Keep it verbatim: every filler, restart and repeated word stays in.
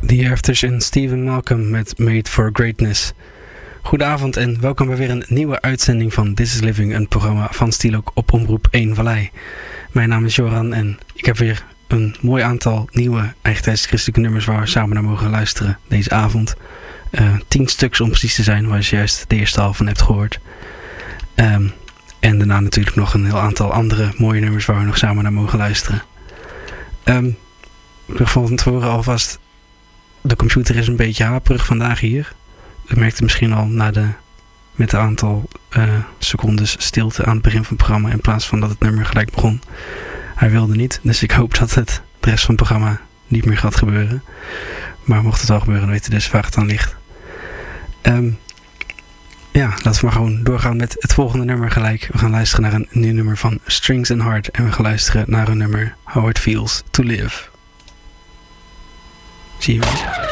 The Afters en Stephen Malcolm met Made for Greatness. Goedenavond en welkom bij weer een nieuwe uitzending van This is Living, een programma van Stielok op Omroep één Vallei. Mijn naam is Joran en ik heb weer een mooi aantal nieuwe eigentijds christelijke nummers waar we samen naar mogen luisteren deze avond. Uh, tien stuks om precies te zijn, waar je juist de eerste half van hebt gehoord. Um, en daarna natuurlijk nog een heel aantal andere mooie nummers waar we nog samen naar mogen luisteren. Um, van tevoren alvast, de computer is een beetje haperig vandaag hier. U merkte misschien al na de, met een aantal uh, secondes stilte aan het begin van het programma, in plaats van dat het nummer gelijk begon. Hij wilde niet, dus ik hoop dat het de rest van het programma niet meer gaat gebeuren. Maar mocht het wel gebeuren, dan weet je dus waar het aan ligt. Um, ja, laten we maar gewoon doorgaan met het volgende nummer gelijk. We gaan luisteren naar een nieuw nummer van Strings and Heart. En we gaan luisteren naar een nummer How It Feels to Live. Zie je wel?